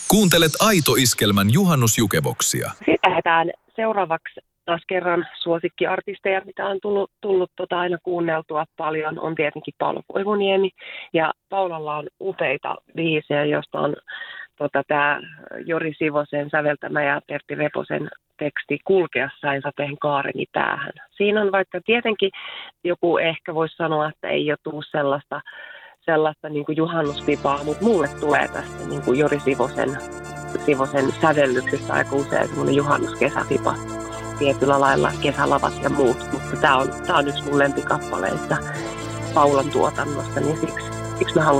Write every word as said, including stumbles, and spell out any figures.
Kuuntelet Aito Iskelmän juhannusjukeboksia. Sitten lähdetään seuraavaksi taas kerran suosikkiartisteja, mitä on tullut, tullut tota aina kuunneltua paljon, on tietenkin Paula Koivuniemi. Ja Paulalla on upeita biisejä, josta on tota, tämä Jori Sivosen säveltämä ja Pertti Reposen teksti Kulkea sain sateen kaareni päähän. Siinä on vaikka tietenkin joku ehkä voisi sanoa, että ei ole tullut sellaista, sellaista niin kuin juhannuspipaa, mutta mulle tulee tästä niin kuin Jori Sivosen, Sivosen sävellyksestä aika usein semmoinen juhannuskesäpipa tietyllä lailla, kesälavat ja muut, mutta tämä on, tämä on yksi mun lempikappaleista Paulan tuotannosta, niin siksi, siksi mä haluan